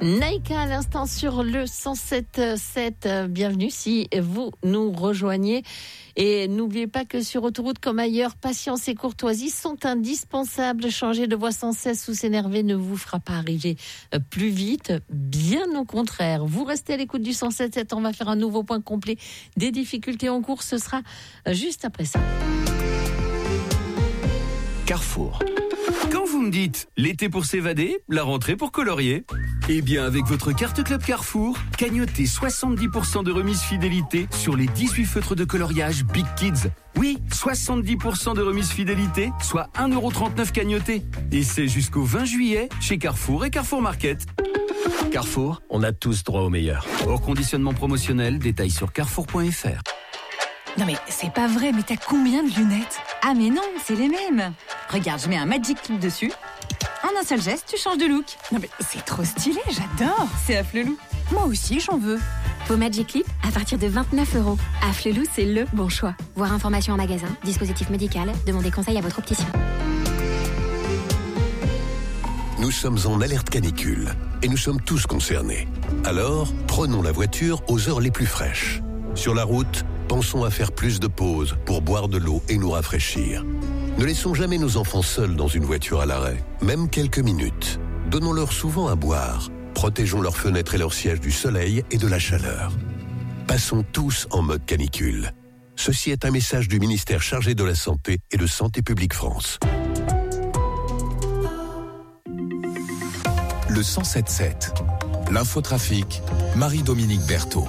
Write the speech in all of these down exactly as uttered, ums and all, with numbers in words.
Naïka à l'instant sur le cent sept virgule sept. Bienvenue si vous nous rejoignez. Et n'oubliez pas que sur autoroute comme ailleurs, patience et courtoisie sont indispensables. Changer de voie sans cesse ou s'énerver ne vous fera pas arriver plus vite. Bien au contraire. Vous restez à l'écoute du cent sept virgule sept. On va faire un nouveau point complet des difficultés en cours. Ce sera juste après ça. Carrefour. Quand vous me dites l'été pour s'évader, la rentrée pour colorier, eh bien avec votre carte Club Carrefour, cagnotez soixante-dix pour cent de remise fidélité sur les dix-huit feutres de coloriage Big Kids. Oui, soixante-dix pour cent de remise fidélité, soit un euro trente-neuf cagnoté. Et c'est jusqu'au vingt juillet chez Carrefour et Carrefour Market. Carrefour, on a tous droit au meilleur. Hors conditionnement promotionnel, détail sur carrefour point f r. Non mais c'est pas vrai, mais t'as combien de lunettes? Ah mais non, c'est les mêmes. Regarde, je mets un Magic Clip dessus. En un seul geste, tu changes de look. Non mais c'est trop stylé, j'adore. C'est Afflelou. Moi aussi, j'en veux. Vos Magic Clip à partir de vingt-neuf euros. Afflelou, c'est le bon choix. Voir information en magasin, dispositif médical, demandez conseil à votre opticien. Nous sommes en alerte canicule et nous sommes tous concernés. Alors, prenons la voiture aux heures les plus fraîches. Sur la route, pensons à faire plus de pauses pour boire de l'eau et nous rafraîchir. Ne laissons jamais nos enfants seuls dans une voiture à l'arrêt, même quelques minutes. Donnons-leur souvent à boire. Protégeons leurs fenêtres et leurs sièges du soleil et de la chaleur. Passons tous en mode canicule. Ceci est un message du ministère chargé de la Santé et de Santé publique France. Le cent sept virgule sept. L'infotrafic, Marie-Dominique Berthaud.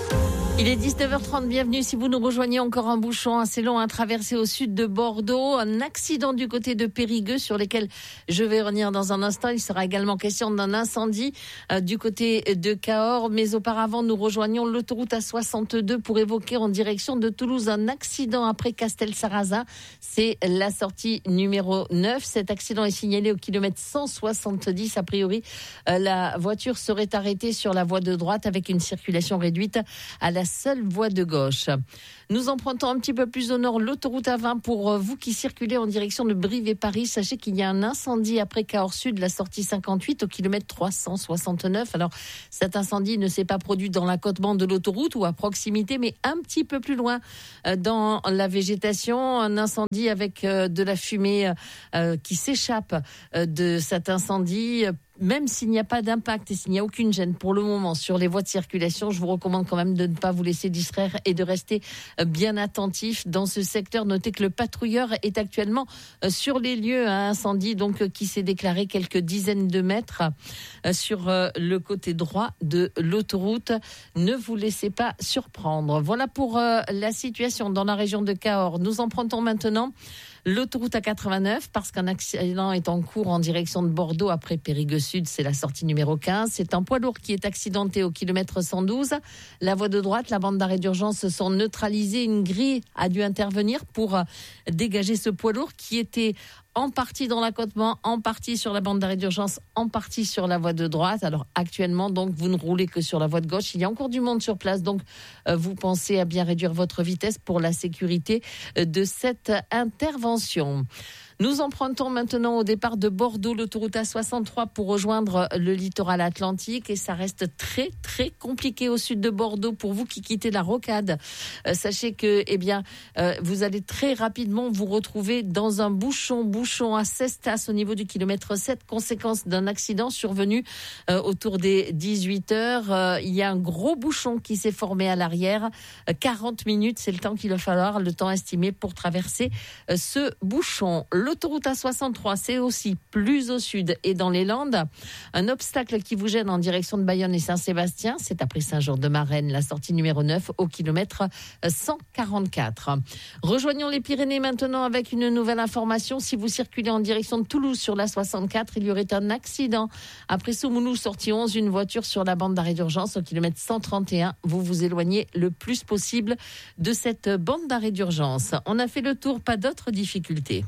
Il est dix-neuf heures trente, bienvenue si vous nous rejoignez. Encore un bouchon assez long à traverser au sud de Bordeaux. Un accident du côté de Périgueux sur lequel je vais revenir dans un instant. Il sera également question d'un incendie euh, du côté de Cahors. Mais auparavant, nous rejoignons l'autoroute A soixante-deux pour évoquer en direction de Toulouse un accident après Castelsarrasin. C'est la sortie numéro neuf. Cet accident est signalé au kilomètre cent soixante-dix. A priori, euh, la voiture serait arrêtée sur la voie de droite avec une circulation réduite à la seule voie de gauche. Nous empruntons un petit peu plus au nord l'autoroute A vingt pour vous qui circulez en direction de Brive et Paris. Sachez qu'il y a un incendie après Cahors Sud, la sortie cinquante-huit au kilomètre trois cent soixante-neuf. Alors cet incendie ne s'est pas produit dans l'accotement de l'autoroute ou à proximité, mais un petit peu plus loin dans la végétation. Un incendie avec de la fumée qui s'échappe de cet incendie. Même s'il n'y a pas d'impact et s'il n'y a aucune gêne pour le moment sur les voies de circulation, je vous recommande quand même de ne pas vous laisser distraire et de rester bien attentif dans ce secteur. Notez que le patrouilleur est actuellement sur les lieux à incendie, donc qui s'est déclaré quelques dizaines de mètres sur le côté droit de l'autoroute. Ne vous laissez pas surprendre. Voilà pour la situation dans la région de Cahors. Nous empruntons maintenant l'autoroute A quatre-vingt-neuf parce qu'un accident est en cours en direction de Bordeaux après Périgueux Sud, c'est la sortie numéro quinze. C'est un poids lourd qui est accidenté au kilomètre cent douze. La voie de droite, la bande d'arrêt d'urgence se sont neutralisées. Une grille a dû intervenir pour dégager ce poids lourd qui était en partie dans l'accotement, en partie sur la bande d'arrêt d'urgence, en partie sur la voie de droite. Alors actuellement, donc, vous ne roulez que sur la voie de gauche. Il y a encore du monde sur place, donc euh, vous pensez à bien réduire votre vitesse pour la sécurité de cette intervention. Nous empruntons maintenant au départ de Bordeaux l'autoroute A soixante-trois pour rejoindre le littoral atlantique et ça reste très très compliqué au sud de Bordeaux pour vous qui quittez la rocade. Euh, sachez que eh bien euh, vous allez très rapidement vous retrouver dans un bouchon bouchon à Cestas au niveau du kilomètre sept, conséquence d'un accident survenu euh, autour des dix-huit heures. Euh, il y a un gros bouchon qui s'est formé à l'arrière. Euh, quarante minutes, c'est le temps qu'il va falloir, le temps estimé pour traverser euh, ce bouchon. L'autoroute A soixante-trois, c'est aussi plus au sud et dans les Landes. Un obstacle qui vous gêne en direction de Bayonne et Saint-Sébastien, c'est après Saint-Jean-de-Marennes, la sortie numéro neuf au kilomètre cent quarante-quatre. Rejoignons les Pyrénées maintenant avec une nouvelle information. Si vous circulez en direction de Toulouse sur la soixante-quatre, il y aurait un accident. Après Soumounou, sortie onze, une voiture sur la bande d'arrêt d'urgence au kilomètre cent trente et un. Vous vous éloignez le plus possible de cette bande d'arrêt d'urgence. On a fait le tour, pas d'autres difficultés.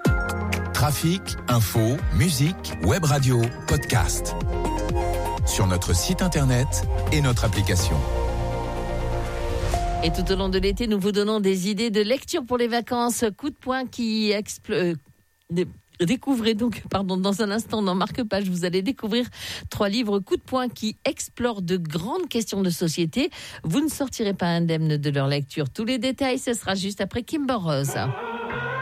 Trafic, info, musique, web radio, podcast. Sur notre site internet et notre application. Et tout au long de l'été, nous vous donnons des idées de lecture pour les vacances. Coup de poing qui explose. Découvrez donc, pardon, dans un instant dans Marque-Page, vous allez découvrir trois livres coup de poing qui explorent de grandes questions de société. Vous ne sortirez pas indemne de leur lecture. Tous les détails, ce sera juste après Kimber Rose.